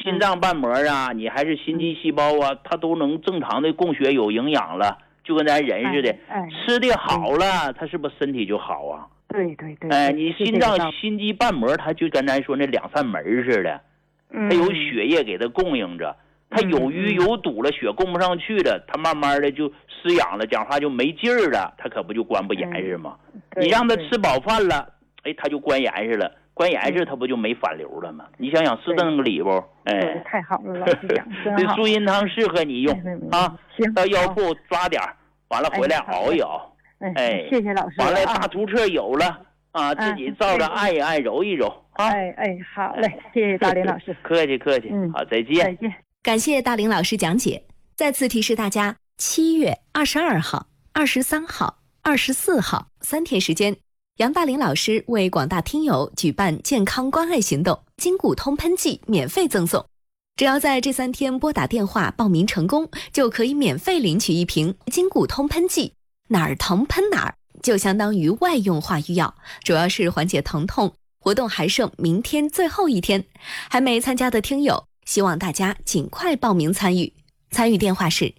心脏瓣膜啊，你还是心肌细胞啊，它都能正常的供血有营养了，就跟咱人似的，吃的好了，它是不是身体就好啊？ 对。 你心脏心肌瓣膜，它就跟咱说那2扇门似的，它有血液给它供应着，它有淤有堵了，血供不上去了，它慢慢的就失养了，讲话就没劲儿了，它可不就关不严实吗？你让它吃饱饭了，它就关严实了，关严实它不就没反流了吗？你想想是这么个理不？ 太好了，老师讲真好。 这舒心汤适合你用啊，到药铺抓点，完了回来熬一熬。 谢谢老师。 完了大图册有了啊，自己照着按一按，揉一揉啊。 好嘞，谢谢大林老师。 客气，好，再见。 再见。 感谢大林老师讲解。再次提示大家，7月22号、23号、24号3天时间，杨大林老师为广大听友举办健康关爱行动，筋骨通喷剂免费赠送。只要在这3天拨打电话报名成功，就可以免费领取1瓶筋骨通喷剂，哪儿疼喷哪儿，就相当于外用化瘀药，主要是缓解疼痛。活动还剩明天最后1天，还没参加的听友，希望大家尽快报名参与。参与电话是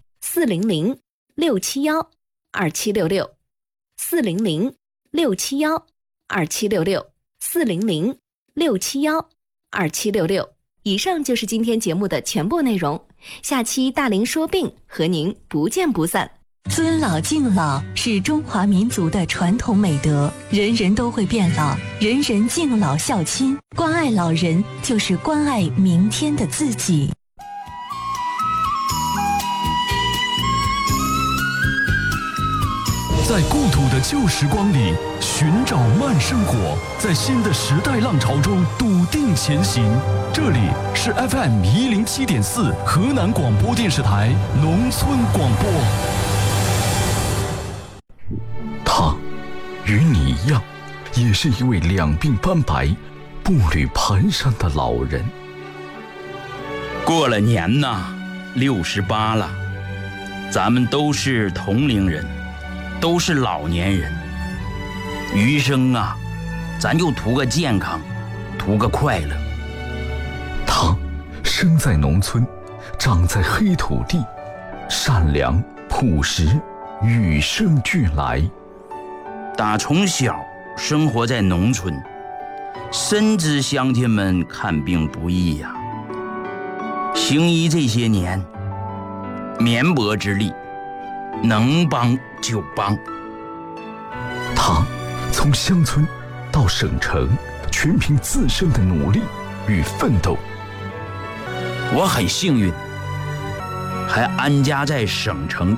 400-671-2766，400-671-2766，400-671-2766。以上就是今天节目的全部内容，下期大龄说病和您不见不散。 尊老敬老是中华民族的传统美德，人人都会变老，人人敬老孝亲，关爱老人就是关爱明天的自己。 在故土的旧时光里寻找慢生活，在新的时代浪潮中笃定前行。这里是 FM107.4 河南广播电视台农村广播。他与你一样，也是一位两鬓斑白、步履蹒跚的老人。 过了年呐，68了，咱们都是同龄人，都是老年人。余生啊，咱就图个健康，图个快乐。 他生在农村，长在黑土地，善良朴实，与生俱来。 打从小生活在农村，深知乡亲们看病不易呀。行医这些年，绵薄之力，能帮就帮。 他从乡村到省城，全凭自身的努力与奋斗。 我很幸运，还安家在省城。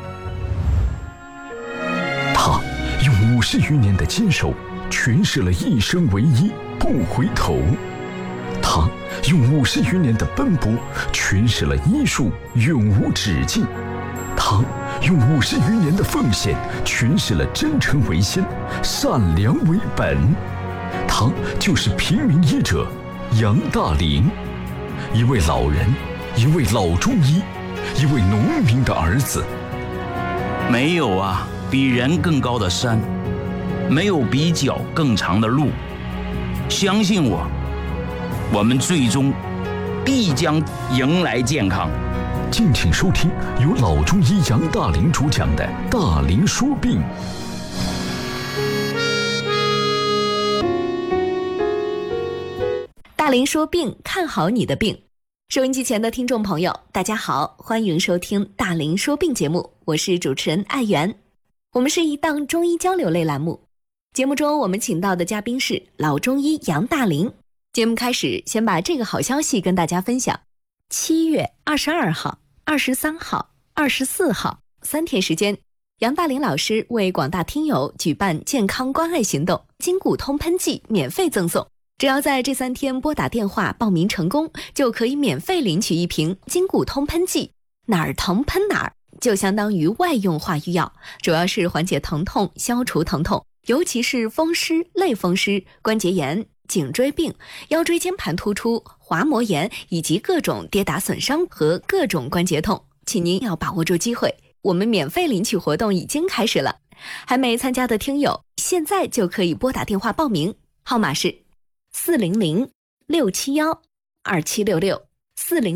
他用50余年的坚守，诠释了一生为一，不回头。他用50余年的奔波，诠释了医术永无止境。他用50余年的奉献，诠释了真诚为先，善良为本。他就是平民医者杨大林，一位老人，一位老中医，一位农民的儿子。 没有啊比人更高的山，没有比脚更长的路。相信我，我们最终必将迎来健康。 敬请收听由老中医杨大林主讲的《大林说病》。 大林说病，看好你的病。收音机前的听众朋友，大家好，欢迎收听大林说病节目，我是主持人艾媛。我们是一档中医交流类栏目，节目中我们请到的嘉宾是老中医杨大林。节目开始，先把这个好消息跟大家分享。7月22号、23号、24号3天时间，杨大林老师为广大听友举办健康关爱行动，筋骨通喷剂免费赠送。只要在这3天拨打电话报名成功，就可以免费领取1瓶筋骨通喷剂，哪儿疼喷哪儿，就相当于外用化瘀药，主要是缓解疼痛，消除疼痛，尤其是风湿、类风湿、关节炎、颈椎病、腰椎间盘突出、滑膜炎以及各种跌打损伤和各种关节痛。请您要把握住机会，我们免费领取活动已经开始了，还没参加的听友现在就可以拨打电话报名，号码是400-671-2766，400